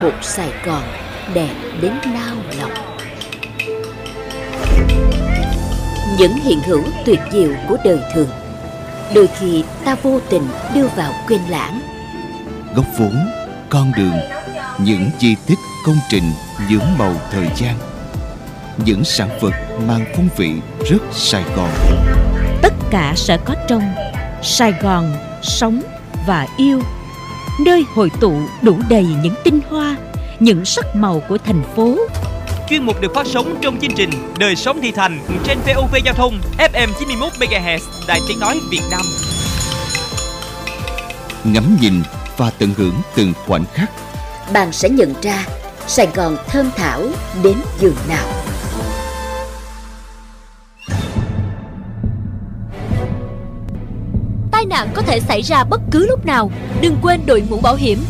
Một Sài Gòn đẹp đến nao lòng. Những hiện hữu tuyệt diệu của đời thường, đôi khi ta vô tình đưa vào quên lãng. Góc phố, con đường, những di tích công trình nhuốm màu thời gian, những sản vật mang phong vị rất Sài Gòn. Tất cả sẽ có trong Sài Gòn sống và yêu, nơi hội tụ đủ đầy những tinh hoa, những sắc màu của thành phố. Chuyên mục được phát sóng trong chương trình Đời sống thị thành trên VOV Giao thông FM 91 MHz Đài Tiếng nói Việt Nam. Ngắm nhìn và tận hưởng từng khoảnh khắc, Bạn sẽ nhận ra Sài Gòn thơm thảo đến giường nào. Tai nạn có thể xảy ra bất cứ lúc nào. Đừng quên đội mũ bảo hiểm.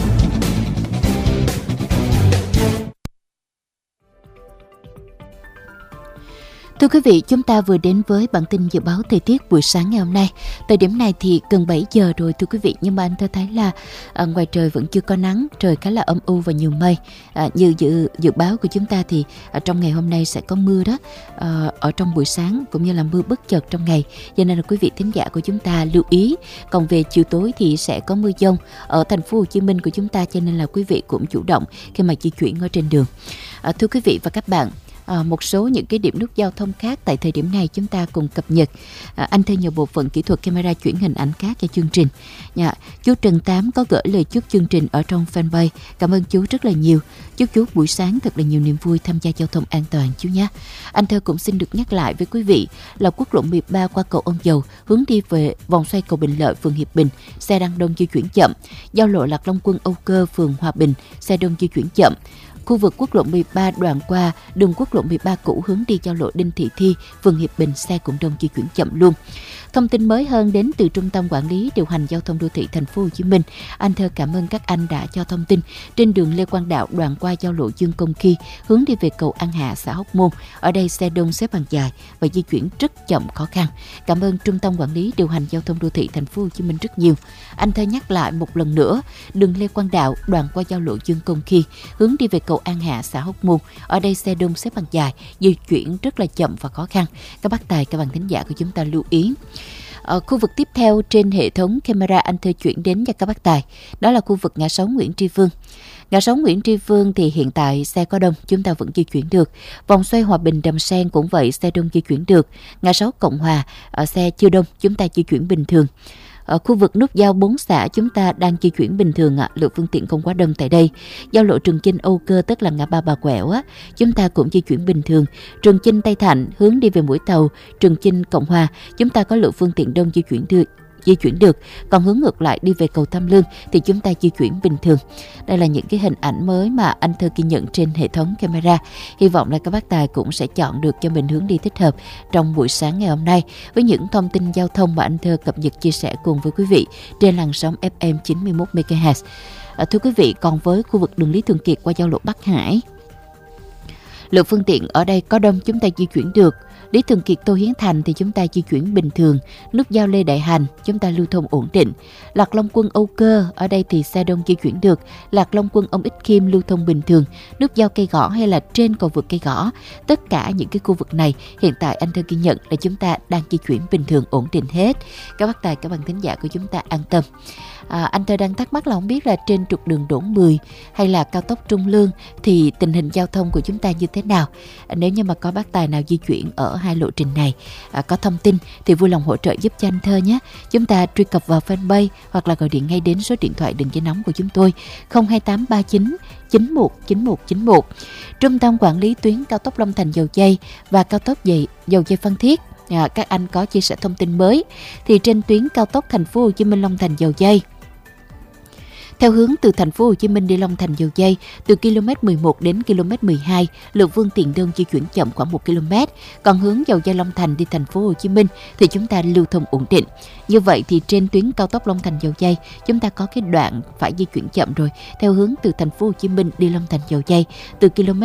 Thưa quý vị, chúng ta vừa đến với bản tin dự báo thời tiết buổi sáng ngày hôm nay. Thời điểm này thì gần 7 giờ rồi thưa quý vị, nhưng mà anh thấy là ngoài trời vẫn chưa có nắng, trời khá là âm u và nhiều mây. Như dự báo của chúng ta thì trong ngày hôm nay sẽ có mưa đó, ở trong buổi sáng cũng như là mưa bất chợt trong ngày. Cho nên là quý vị thính giả của chúng ta lưu ý. Còn về chiều tối thì sẽ có mưa dông ở thành phố Hồ Chí Minh của chúng ta, cho nên là quý vị cũng chủ động khi mà di chuyển ở trên đường. Thưa quý vị và các bạn, một số những cái điểm nút giao thông khác tại thời điểm này chúng ta cùng cập nhật. Anh Thơ nhờ bộ phận kỹ thuật camera chuyển hình ảnh cát cho chương trình. Chú Trần Tám có gửi lời chúc chương trình ở trong fanpage. Cảm ơn chú rất là nhiều. Chúc chú buổi sáng thật là nhiều niềm vui, tham gia giao thông an toàn chú nhé. Anh Thơ cũng xin được nhắc lại với quý vị là quốc lộ 13 qua cầu Ông Dầu hướng đi về vòng xoay cầu Bình Lợi, phường Hiệp Bình, xe đang đông di chuyển chậm. Giao lộ Lạc Long Quân, Âu Cơ, phường Hòa Bình, xe đông di chuyển chậm. Khu vực quốc lộ 13 đoạn qua đường quốc lộ 13 cũ hướng đi giao lộ Đinh Thị Thi, phường Hiệp Bình, xe cũng đông di chuyển chậm luôn. Thông tin mới hơn đến từ Trung tâm Quản lý Điều hành Giao thông Đô thị Thành phố Hồ Chí Minh. Anh Thơ cảm ơn các anh đã cho thông tin trên đường Lê Quang Đạo đoạn qua giao lộ Dương Công Khi hướng đi về cầu An Hạ, xã Hóc Môn. Ở đây xe đông xếp hàng dài và di chuyển rất chậm, khó khăn. Cảm ơn Trung tâm Quản lý Điều hành Giao thông Đô thị Thành phố Hồ Chí Minh rất nhiều. Anh Thơ nhắc lại một lần nữa, đường Lê Quang Đạo đoạn qua giao lộ Dương Công Khi hướng đi về cầu An Hạ, xã Hóc Môn. Ở đây xe đông xếp hàng dài, di chuyển rất là chậm và khó khăn. Các bác tài, các bạn thính giả của chúng ta lưu ý. Ở khu vực tiếp theo trên hệ thống camera anh Thơ chuyển đến cho các bác tài, đó là khu vực ngã sáu Nguyễn Tri Phương. Ngã sáu Nguyễn Tri Phương thì hiện tại xe có đông, chúng ta vẫn di chuyển được. Vòng xoay Hòa Bình Đầm Sen cũng vậy, xe đông di chuyển được. Ngã sáu Cộng Hòa, xe chưa đông, chúng ta di chuyển bình thường. Ở khu vực nút giao 4 xã chúng ta đang di chuyển bình thường lượng phương tiện không quá đông tại đây. Giao lộ Trường Chinh Âu Cơ tức là ngã ba Bà Quẹo chúng ta cũng di chuyển bình thường. Trường Chinh Tây Thạnh hướng đi về Mũi Tàu, Trường Chinh Cộng Hòa chúng ta có lượng phương tiện đông di chuyển được. Còn hướng ngược lại đi về cầu Tham Lương thì chúng ta di chuyển bình thường. Đây là những cái hình ảnh mới mà anh Thơ ghi nhận trên hệ thống camera. Hy vọng là các bác tài cũng sẽ chọn được cho mình hướng đi thích hợp trong buổi sáng ngày hôm nay với những thông tin giao thông mà anh Thơ cập nhật chia sẻ cùng với quý vị trên làn sóng FM 91 MHz. Thưa quý vị, còn với khu vực đường Lý Thường Kiệt qua giao lộ Bắc Hải, lượng phương tiện ở đây có đông, chúng ta di chuyển được. Lý Thường Kiệt Tô Hiến Thành thì chúng ta di chuyển bình thường. Nút giao Lê Đại Hành chúng ta lưu thông ổn định. Lạc Long Quân Âu Cơ ở đây thì xe đông di chuyển được. Lạc Long Quân Ông Ích Khiêm lưu thông bình thường. Nút giao Cây Gõ hay là trên cầu vượt Cây Gõ, tất cả những cái khu vực này hiện tại anh Thơ ghi nhận là chúng ta đang di chuyển bình thường, ổn định hết. Các bác tài, các bạn thính giả của chúng ta an tâm. Anh Thơ đang thắc mắc là không biết là trên trục đường Đỗ 10 hay là cao tốc Trung Lương thì tình hình giao thông của chúng ta như thế nào. Nếu như mà có bác tài nào di chuyển ở hai lộ trình này có thông tin thì vui lòng hỗ trợ giúp cho anh Thơ nhé. Chúng ta truy cập vào fanpage hoặc là gọi điện ngay đến số điện thoại đường dây nóng của chúng tôi 02839 919191. Trung tâm quản lý tuyến cao tốc Long Thành Dầu Giây và cao tốc Dầu Giây Phan Thiết. Các anh có chia sẻ thông tin mới thì trên tuyến cao tốc Thành phố Hồ Chí Minh Long Thành Dầu Giây, theo hướng từ Thành phố Hồ Chí Minh đi Long Thành Dầu Giây, từ km 11 đến km 12, lượng phương tiện đông di chuyển chậm khoảng 1 km. Còn hướng Dầu Giây Long Thành đi Thành phố Hồ Chí Minh thì chúng ta lưu thông ổn định. Như vậy thì trên tuyến cao tốc Long Thành Dầu Giây, chúng ta có cái đoạn phải di chuyển chậm rồi, theo hướng từ Thành phố Hồ Chí Minh đi Long Thành Dầu Giây, từ km